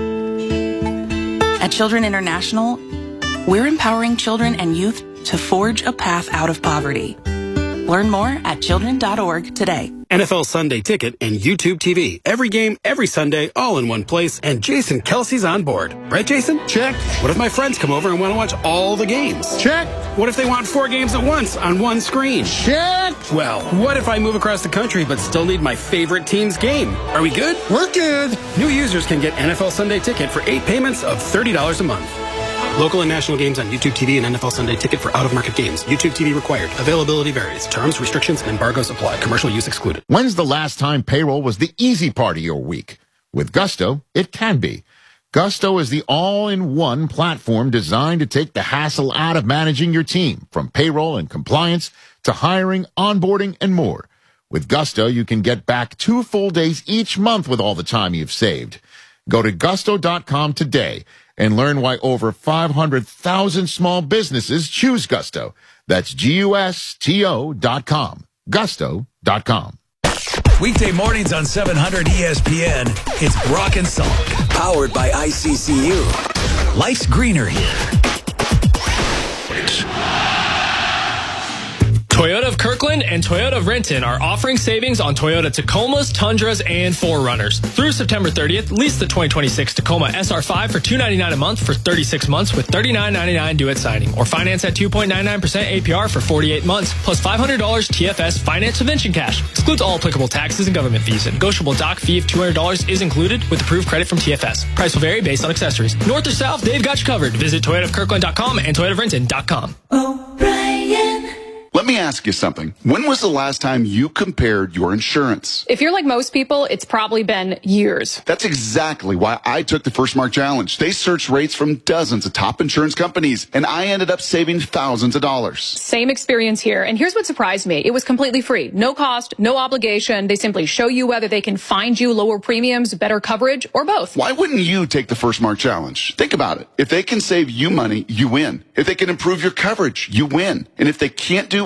At Children International, we're empowering children and youth to forge a path out of poverty. Learn more at children.org today. NFL Sunday Ticket and YouTube TV. Every game, every Sunday, all in one place. And Jason Kelsey's on board. Right, Jason? Check. What if my friends come over and want to watch all the games? Check. What if they want 4 games at once on one screen? Check. Well, what if I move across the country but still need my favorite team's game? Are we good? We're good. New users can get NFL Sunday Ticket for 8 payments of $30 a month. Local and national games on YouTube TV and NFL Sunday Ticket for out-of-market games. YouTube TV required. Availability varies. Terms, restrictions, and embargoes apply. Commercial use excluded. When's the last time payroll was the easy part of your week? With Gusto, it can be. Gusto is the all-in-one platform designed to take the hassle out of managing your team, from payroll and compliance to hiring, onboarding, and more. With Gusto, you can get back 2 full days each month with all the time you've saved. Go to gusto.com today and learn why over 500,000 small businesses choose Gusto. That's GUSTO.com. Gusto.com. Weekday mornings on 700 ESPN. It's Brock and Salk. Powered by ICCU. Life's greener here. Toyota of Kirkland and Toyota of Renton are offering savings on Toyota Tacomas, Tundras, and 4Runners. Through September 30th, lease the 2026 Tacoma SR5 for $299 a month for 36 months with $39.99 due at signing. Or finance at 2.99% APR for 48 months, plus $500 TFS finance subvention cash. Excludes all applicable taxes and government fees. A negotiable doc fee of $200 is included with approved credit from TFS. Price will vary based on accessories. North or south, they've got you covered. Visit ToyotaofKirkland.com and ToyotaofRenton.com. Let me ask you something. When was the last time you compared your insurance? If you're like most people, it's probably been years. That's exactly why I took the First Mark Challenge. They searched rates from dozens of top insurance companies, and I ended up saving thousands of dollars. Same experience here. And here's what surprised me. It was completely free. No cost, no obligation. They simply show you whether they can find you lower premiums, better coverage, or both. Why wouldn't you take the First Mark Challenge? Think about it. If they can save you money, you win. If they can improve your coverage, you win. And if they can't do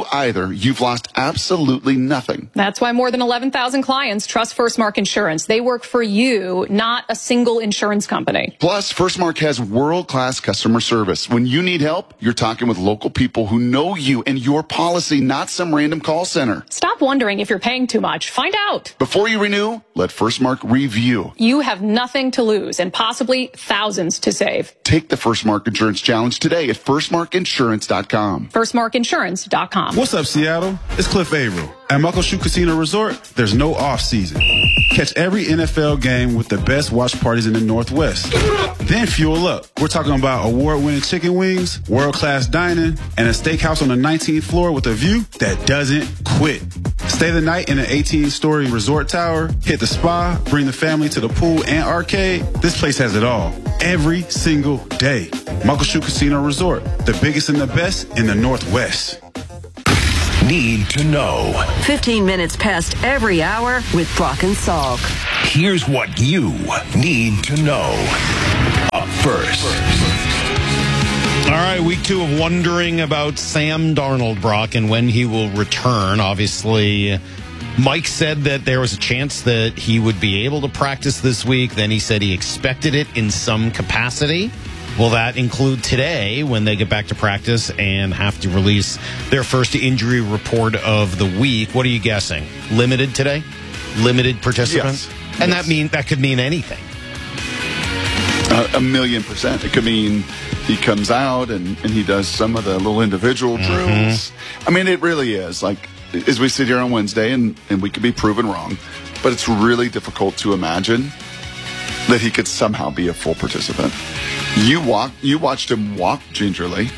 either, you've lost absolutely nothing. That's why more than 11,000 clients trust Firstmark Insurance. They work for you, not a single insurance company. Plus, Firstmark has world-class customer service. When you need help, you're talking with local people who know you and your policy, not some random call center. Stop wondering if you're paying too much. Find out. Before you renew, let Firstmark review. You have nothing to lose and possibly thousands to save. Take the Firstmark Insurance Challenge today at firstmarkinsurance.com. Firstmarkinsurance.com. What's up, Seattle? It's Cliff Averill. At Muckleshoot Casino Resort, there's no off-season. Catch every NFL game with the best watch parties in the Northwest. Then fuel up. We're talking about award-winning chicken wings, world-class dining, and a steakhouse on the 19th floor with a view that doesn't quit. Stay the night in an 18-story resort tower, hit the spa, bring the family to the pool and arcade. This place has it all. Every single day. Muckleshoot Casino Resort, the biggest and the best in the Northwest. Need to know. 15 minutes past every hour with Brock and Salk. Here's what you need to know. Up first. All right, week 2 of wondering about Sam Darnold, Brock, and when he will return. Obviously, Mike said that there was a chance that he would be able to practice this week. Then he said he expected it in some capacity. Will that include today when they get back to practice and have to release their first injury report of the week? What are you guessing? Limited today? Limited participants? Yes. And that could mean anything. 1,000,000%. It could mean he comes out and he does some of the little individual drills. I mean, it really is. Like, as we sit here on Wednesday, and we could be proven wrong, but it's really difficult to imagine that he could somehow be a full participant. You watched him walk gingerly.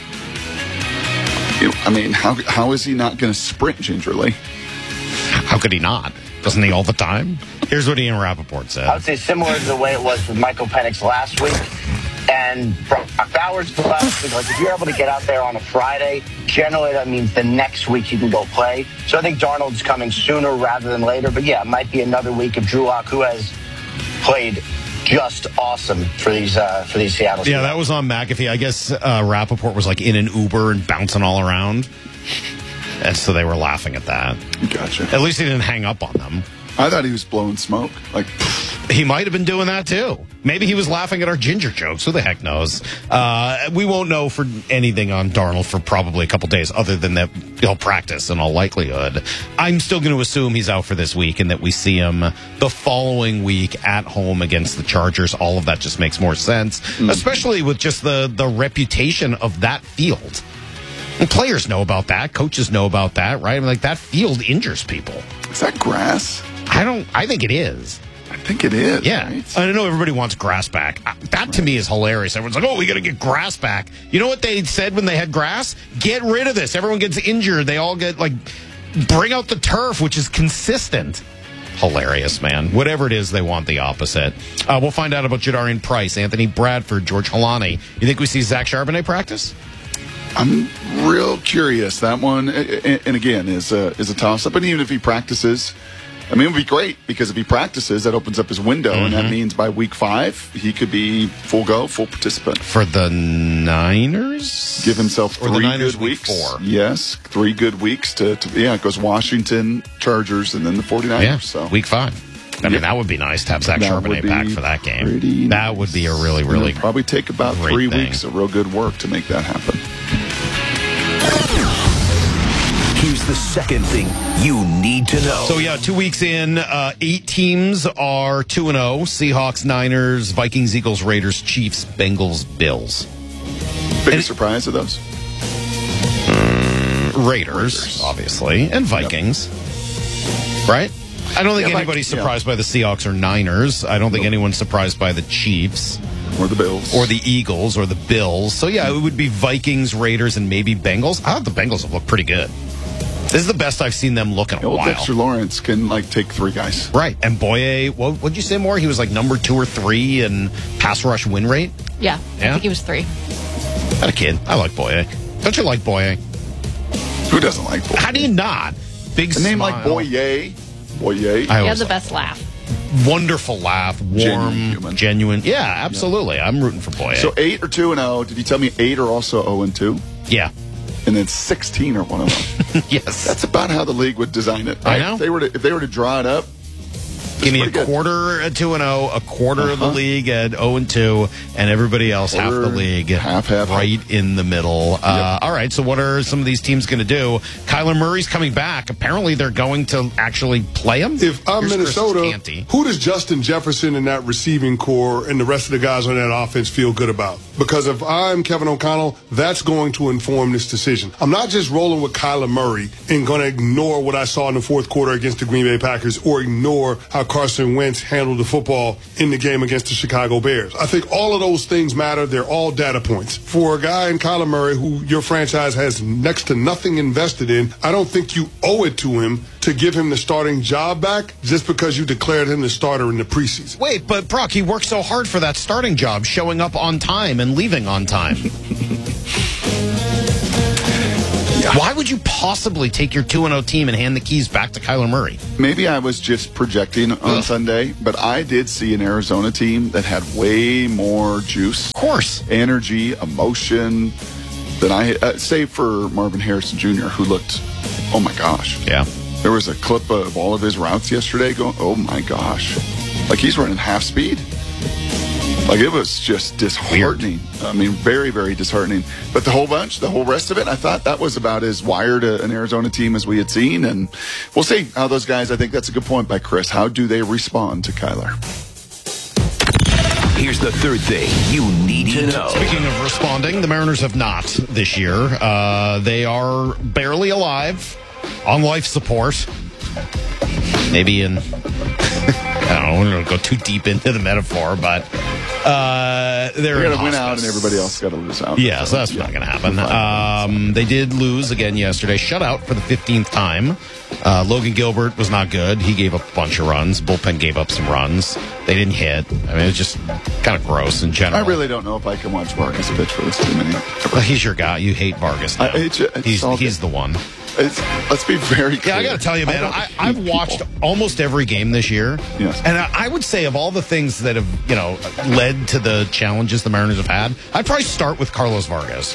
I mean, how is he not going to sprint gingerly? How could he not? Doesn't he all the time? Here's what Ian Rappaport said. I would say similar to the way it was with Michael Penix last week and Brock Bowers last week. Like, if you're able to get out there on a Friday, generally that means the next week you can go play. So I think Darnold's coming sooner rather than later. But yeah, it might be another week of Drew Lock, who has played just awesome for these Seattle. Yeah, that was on McAfee. I guess Rappaport was like in an Uber and bouncing all around. And so they were laughing at that. Gotcha. At least he didn't hang up on them. I thought he was blowing smoke. Like, he might have been doing that too. Maybe he was laughing at our ginger jokes. Who the heck knows? We won't know for anything on Darnold for probably a couple days, other than that he'll practice in all likelihood. I'm still going to assume he's out for this week and that we see him the following week at home against the Chargers. All of that just makes more sense, especially with just the reputation of that field. And players know about that. Coaches know about that, right? I mean, like, that field injures people. Is that grass? I think it is. I think it is. Yeah. Right? I know everybody wants grass back. That to me is hilarious. Everyone's like, oh, we got to get grass back. You know what they said when they had grass? Get rid of this. Everyone gets injured. They all get, like, bring out the turf, which is consistent. Hilarious, man. Whatever it is, they want the opposite. We'll find out about Jadarian Price, Anthony Bradford, George Halani. You think we see Zach Charbonnet practice? I'm real curious. That one, and again, is a toss-up. And even if he practices, I mean, it would be great, because if he practices, that opens up his window, and that means by week 5, he could be full participant. For the Niners? Give himself 3 Niners good weeks. Week 4. Yes, 3 good weeks it goes Washington, Chargers, and then the 49ers. Yeah, so week 5. I mean, that would be nice to have Zach Charbonnet back for that game. That would be a really, really It'll probably take about 3 thing. weeks of real good work to make that happen. Here's the second thing you need to know. So, 2 weeks in, 8 teams are 2-0. Seahawks, Niners, Vikings, Eagles, Raiders, Chiefs, Bengals, Bills. Biggest surprise of those? Raiders, obviously, and Vikings. Right? I don't think anybody's surprised by the Seahawks or Niners. I don't think anyone's surprised by the Chiefs. Or the Bills. Or the Eagles or the Bills. So, it would be Vikings, Raiders, and maybe Bengals. I thought the Bengals have looked pretty good. This is the best I've seen them look in a while. Dexter Lawrence can, take 3 guys. Right. And Boye, what'd you say more? He was number 2 or 3 in pass rush win rate? Yeah. I think he was 3. Not a kid. I like Boye. Don't you like Boye? Who doesn't like Boye? How do you not? Big smile. A name like Boye. He had the best laugh. Wonderful laugh. Warm. Genuine. Yeah, absolutely. I'm rooting for Boye. So 8 or 2-0. Did you tell me 8 are also 0-2? Yeah. and then 16 are one of them. Yes. That's about how the league would design it. Right? I know. If they were to draw it up, give me a quarter at 2-0, a quarter of the league at 0-2, and everybody else half the league, half, right in the middle. All right, so what are some of these teams going to do? Kyler Murray's coming back. Apparently, they're going to actually play him. If I'm Here's Minnesota, who does Justin Jefferson and that receiving core and the rest of the guys on that offense feel good about? Because if I'm Kevin O'Connell, that's going to inform this decision. I'm not just rolling with Kyler Murray and going to ignore what I saw in the fourth quarter against the Green Bay Packers or ignore how Carson Wentz handled the football in the game against the Chicago Bears. I think all of those things matter. They're all data points. For a guy in Kyler Murray who your franchise has next to nothing invested in, I don't think you owe it to him to give him the starting job back just because you declared him the starter in the preseason. Wait, but Brock, he worked so hard for that starting job, showing up on time and leaving on time. Why would you possibly take your 2-0 team and hand the keys back to Kyler Murray? Maybe I was just projecting on Sunday, but I did see an Arizona team that had way more juice. Of course. Energy, emotion than I save for Marvin Harrison Jr., who looked, oh my gosh. Yeah. There was a clip of all of his routes yesterday going, oh my gosh. Like he's running half speed. Like it was just disheartening. Weird. I mean, very, very disheartening. But the whole bunch, the whole rest of it, I thought that was about as wired an Arizona team as we had seen. And we'll see how those guys, I think that's a good point by Chris. How do they respond to Kyler? Here's the third thing you need to know. Speaking of responding, the Mariners have not this year. They are barely alive, on life support. Maybe in, I don't know, I don't go too deep into the metaphor, but they're going to win out and everybody else got to lose out. Yeah, so that's not going to happen. They did lose again yesterday. Shutout for the 15th time. Logan Gilbert was not good. He gave up a bunch of runs. Bullpen gave up some runs. They didn't hit. I mean, it's just kind of gross in general. I really don't know if I can watch Vargas pitch for this team anymore. Well, he's your guy. You hate Vargas now. He's the one. Let's be very clear. Yeah, I got to tell you, man, I've watched almost every game this year. Yes. And I would say of all the things that have, led to the challenges the Mariners have had, I'd probably start with Carlos Vargas.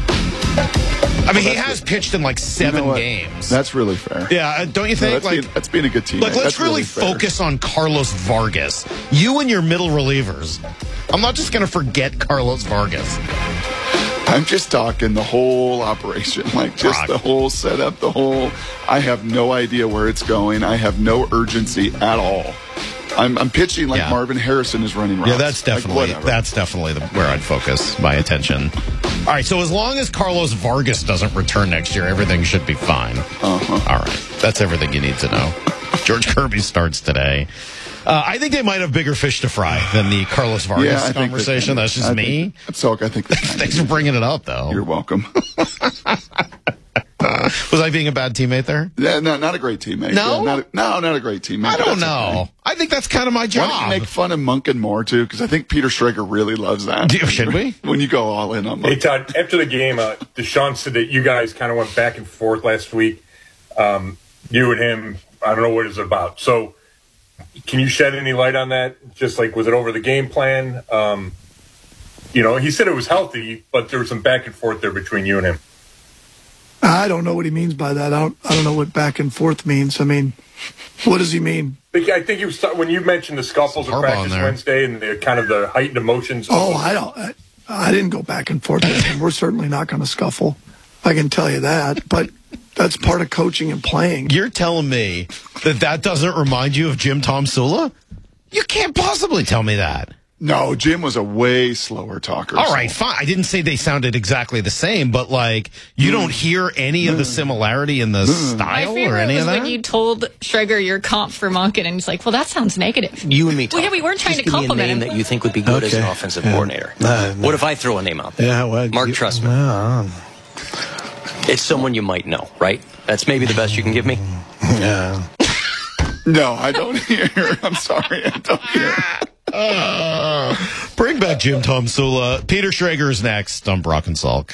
I mean, he has pitched in like 7 games. That's really fair. Yeah, don't you think? That's being a good team. Let's really focus on Carlos Vargas. You and your middle relievers. I'm not just going to forget Carlos Vargas. I'm just talking the whole operation, the whole setup, I have no idea where it's going. I have no urgency at all. I'm pitching like Marvin Harrison is running routes. Yeah, that's definitely where I'd focus my attention. All right, so as long as Carlos Vargas doesn't return next year, everything should be fine. All right, that's everything you need to know. George Kirby starts today. I think they might have bigger fish to fry than the Carlos Vargas conversation. That's just me. I think. Thanks for bringing it up, though. You're welcome. Was I being a bad teammate there? Yeah, no, not a great teammate. No? Not a great teammate. I don't know. Okay. I think that's kind of my job. Why don't you make fun of Munkin more, too? Because I think Peter Schrager really loves that. Should we? When you go all in on Munkin. Hey, Todd, after the game, Deshaun said that you guys kind of went back and forth last week. You and him, I don't know what it's about. So, can you shed any light on that? Just like, was it over the game plan? He said it was healthy, but there was some back and forth there between you and him. I don't know what he means by that. I don't know what back and forth means. I mean, what does he mean? I think when you mentioned the scuffles at practice Wednesday and the kind of the heightened emotions. Oh, I didn't go back and forth with him. We're certainly not going to scuffle. I can tell you that. But that's part of coaching and playing. You're telling me that doesn't remind you of Jim Tomsula? You can't possibly tell me that. No, Jim was a way slower talker. All right, fine. I didn't say they sounded exactly the same, but you don't hear any of the similarity in the style or any of that? When you told Schrager your comp for Munkin, and he's like, well, that sounds negative. You and me, Tom. Well, yeah, we weren't trying to compliment him. Give me a name that you think would be good as an offensive coordinator. What if I throw a name out there? Mark Trestman. It's someone you might know, right? That's maybe the best you can give me? Yeah. No, I don't hear. I'm sorry, I don't hear. Bring back Jim Tomsula. Peter Schrager is next on Brock and Salk.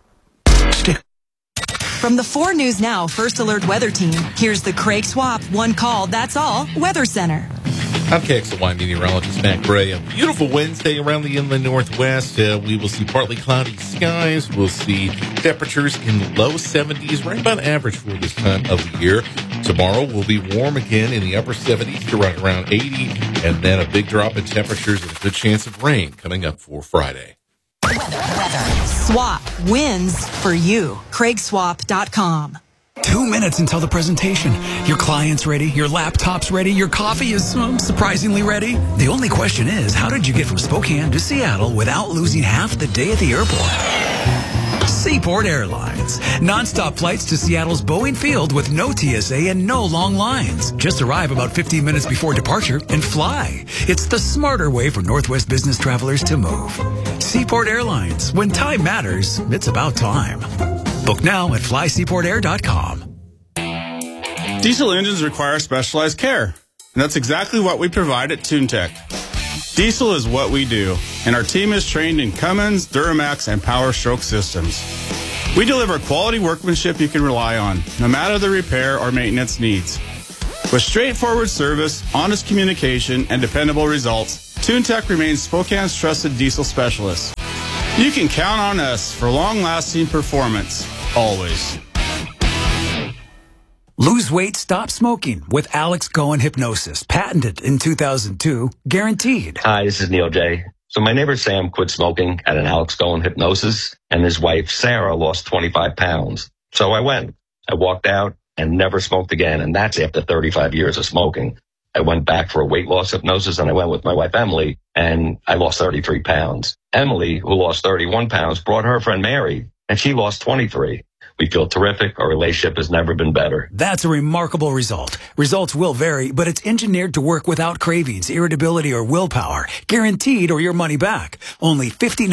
From the 4 News Now First Alert Weather Team, here's the Craig Swap One Call, That's All Weather Center. I'm KXLY meteorologist Matt Gray. A beautiful Wednesday around the inland Northwest. We will see partly cloudy skies. We'll see temperatures in the low 70s, right about average for this time of the year. Tomorrow will be warm again in the upper 70s to right around 80, and then a big drop in temperatures and a good chance of rain coming up for Friday. Swap wins for you. CraigSwap.com. 2 minutes until the presentation. Your client's ready, your laptop's ready, your coffee is surprisingly ready. The only question is, how did you get from Spokane to Seattle without losing half the day at the airport? Seaport Airlines. Non-stop flights to Seattle's Boeing Field with no TSA and no long lines. Just arrive about 15 minutes before departure and fly. It's the smarter way for Northwest business travelers to move. Seaport Airlines. When time matters, it's about time. Book now at flyseaportair.com. Diesel engines require specialized care, and that's exactly what we provide at TuneTech. Diesel is what we do, and our team is trained in Cummins, Duramax, and Power Stroke systems. We deliver quality workmanship you can rely on, no matter the repair or maintenance needs. With straightforward service, honest communication, and dependable results, TuneTech remains Spokane's trusted diesel specialist. You can count on us for long-lasting performance, always. Lose weight, stop smoking with Alex Goen Hypnosis. Patented in 2002, guaranteed. Hi, this is Neil J. So my neighbor Sam quit smoking at an Alex Goen Hypnosis, and his wife Sarah lost 25 pounds. So I went. I walked out and never smoked again, and that's after 35 years of smoking. I went back for a weight loss hypnosis, and I went with my wife Emily, and I lost 33 pounds. Emily, who lost 31 pounds, brought her friend Mary, and she lost 23. We feel terrific. Our relationship has never been better. That's a remarkable result. Results will vary, but it's engineered to work without cravings, irritability, or willpower. Guaranteed or your money back. Only $59